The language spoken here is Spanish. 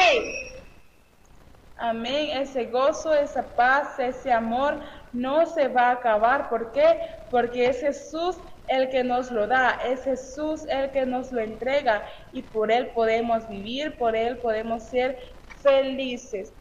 Amén. Ese gozo, esa paz, ese amor no se va a acabar. ¿Por qué? Porque es Jesús el que nos lo da, es Jesús el que nos lo entrega y por Él podemos vivir, por Él podemos ser felices.